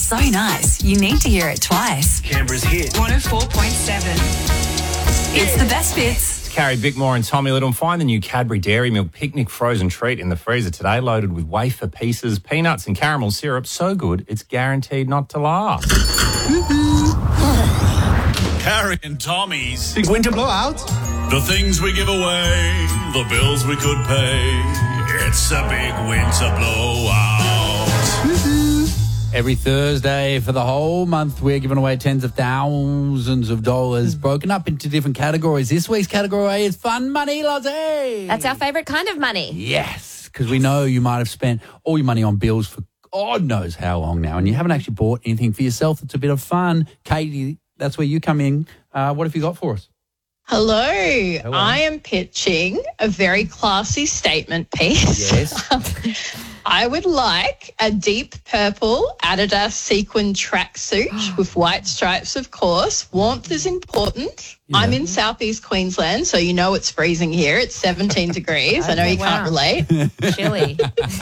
so nice, you need to hear it twice. Canberra's hit. 104.7. It's the best bits. Carrie Bickmore and Tommy Little. Find the new Cadbury Dairy Milk Picnic frozen treat in the freezer today, loaded with wafer pieces, peanuts and caramel syrup. So good, it's guaranteed not to last. Carrie and Tommy's Big winter blowout. The things we give away, the bills we could pay. It's a big winter blowout. Every Thursday for the whole month, we're giving away tens of thousands of dollars, broken up into different categories. This week's category is Fun Money, Lozzie. That's our favourite kind of money. Yes, because we know you might have spent all your money on bills for God knows how long now, and you haven't actually bought anything for yourself. It's a bit of fun. Katie, that's where you come in. What have you got for us? Hello. I am pitching a very classy statement piece. Yes. I would like a deep purple Adidas sequin tracksuit with white stripes, of course. Warmth is important. Yeah. I'm in southeast Queensland, so you know it's freezing here. It's 17 degrees. I know you can't relate. Chilly.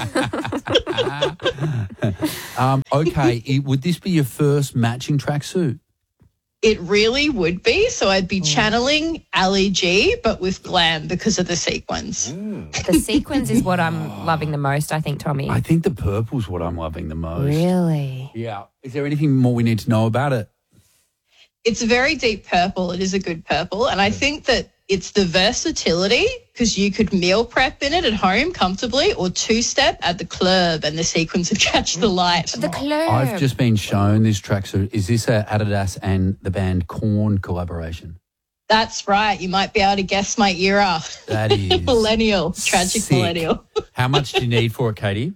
Okay, would this be your first matching tracksuit? It really would be. So I'd be channeling Ali G, but with glam because of the sequins. The sequins is what I'm loving the most, I think, Tommy. I think the purple's what I'm loving the most. Really? Yeah. Is there anything more we need to know about it? It's a very deep purple. It is a good purple. And I think that it's the versatility because you could meal prep in it at home comfortably or two-step at the club and the sequins would catch the light. The club. I've just been shown this tracksuit. Is this a Adidas and the band Korn collaboration? That's right. You might be able to guess my era. That is Millennial. Tragic sick. millennial. How much do you need for it, Katie?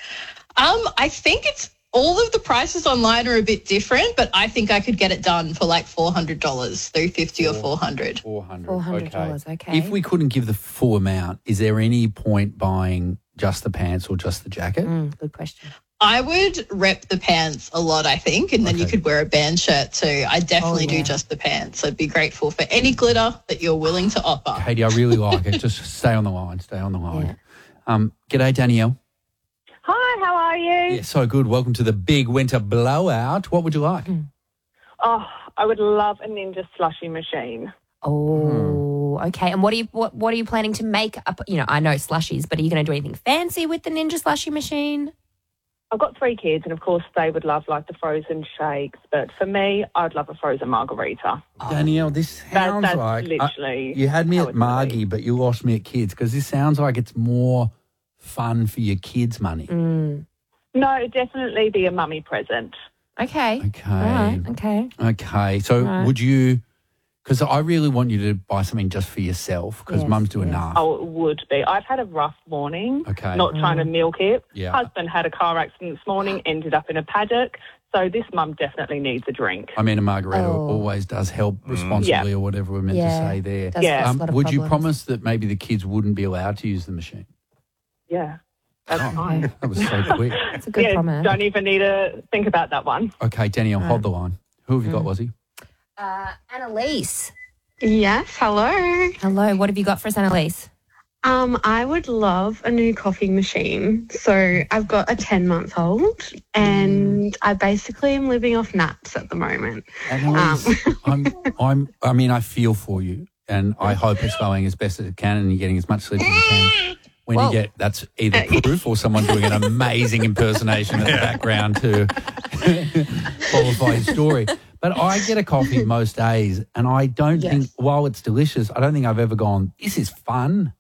I think it's all of the prices online are a bit different, but I think I could get it done for like $400, $350 or $400. $400, okay. If we couldn't give the full amount, is there any point buying just the pants or just the jacket? Good question. I would rep the pants a lot, I think, and then you could wear a band shirt too. I definitely do just the pants. I'd be grateful for any glitter that you're willing to offer. Katie, I really like it. Just stay on the line. G'day, Danielle. Hi, how are you? Yeah, so good. Welcome to the big winter blowout. What would you like? Oh, I would love a Ninja slushy machine. Oh, okay. And what are you planning to make up? You know, I know slushies, but are you going to do anything fancy with the Ninja slushy machine? I've got 3 kids, and of course they would love like the frozen shakes. But for me, I'd love a frozen margarita. Danielle, this sounds that's like literally you had me how at it's gonna Margie, be. but you lost me at kids because this sounds like it's more fun for your kids' money. No, it'd definitely be a mummy present. Okay. Okay. All right. Okay. Okay. So Right. would you? Because I really want you to buy something just for yourself because Yes, Mum's doing yes. enough. Oh, it would be. I've had a rough morning. Okay. Not trying to milk it. Yeah. Husband had a car accident this morning, ended up in a paddock. So this mum definitely needs a drink. I mean, a margarita Oh. always does help responsibly or whatever we're meant to say there. Does Yeah. cause a lot of Would you problems. promise that maybe the kids wouldn't be allowed to use the machine? Yeah, that's fine. That was so quick. That's a good promise. Don't even need to think about that one. Okay, Danielle, hold the line. Who have you got, Lozzie? Annalise. Yes, hello. Hello. What have you got for us, Annalise? I would love a new coffee machine. So I've got a 10-month-old and I basically am living off naps at the moment. Annalise, I mean, I feel for you and I hope it's going as best as it can and you're getting as much sleep as you can. When you get, that's either proof or someone doing an amazing impersonation in the background to qualify your story. But I get a coffee most days and I don't think, while it's delicious, I don't think I've ever gone, this is fun.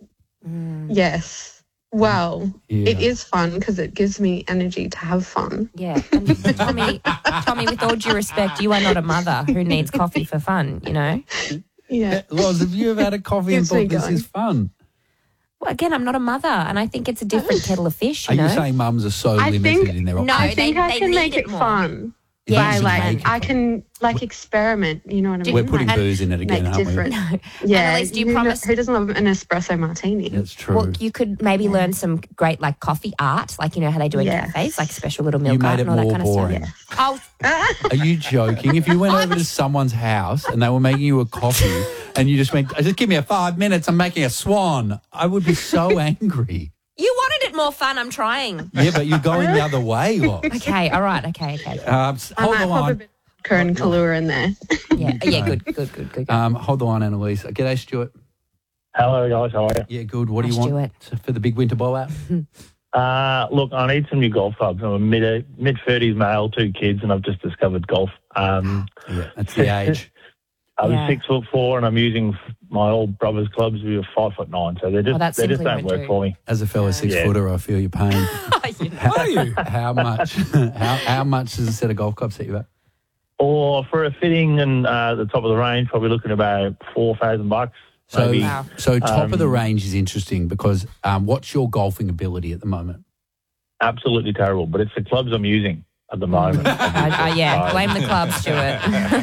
Yes. Well, Yeah. it is fun because it gives me energy to have fun. Yeah. And Tommy, with all due respect, you are not a mother who needs coffee for fun, you know? Yeah. Loz, have you ever had a coffee and Gives me thought this going. is fun? Well, again, I'm not a mother, and I think it's a different kettle of fish, Are you know? you saying mums are so I limited think- in their No, I think I they can need make it more. fun. Yeah, By you can. I can experiment, you know what I mean? We're putting Like, booze in it again, make aren't different. we? Yeah. Annalise, do you promise- Who doesn't love an espresso martini? That's true. Well, you could maybe learn some great, like, coffee art, like, you know, how they do in Yes. cafes, like special little milk You made art it and all that more kind boring. of stuff. Oh, Are you joking? If you went over to someone's house and they were making you a coffee and you just went, just give me 5 minutes, I'm making a swan, I would be so angry. you wanted it it more fun. I'm trying. Yeah, but you're going the other way, Loz. Okay, all right. Okay. I Hold might the pop a line. bit of Kern Kahlua in there. Yeah, good. Hold the line, Annalise. G'day, Stuart. Hello, guys. How are you? Yeah, good. What do you Hi, want for the big winter blowout? Look, I need some new golf clubs. I'm a mid-30s male, 2 kids, and I've just discovered golf. Yeah, that's the age. I'm Yeah. 6'4", and I'm using my old brother's clubs. We were 5'9", so they just simply don't won't work do. for me. As a fellow 6-footer, I feel your pain. Are you? How much? How much does a set of golf clubs set you up? Or for a fitting and the top of the range, probably looking about $4,000. So, maybe. so top of the range is interesting because what's your golfing ability at the moment? Absolutely terrible, but it's the clubs I'm using at the moment. Blame the club, Stuart.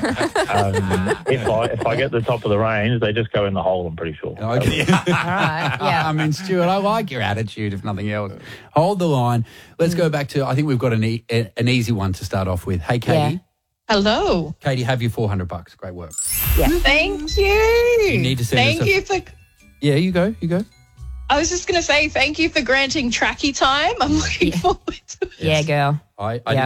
If I get the top of the range, they just go in the hole, I'm pretty sure. Okay. All right. Yeah. I mean, Stuart, I like your attitude, if nothing else. Hold the line. Let's go back to, I think we've got an easy one to start off with. Hey, Katie. Yeah. Hello. Katie, have your $400. Great work. Thank you. You need to send us Thank you for. Yeah, you go. I was just going to say thank you for granting tracky time. I'm looking forward to it. Yeah, girl. I Yeah.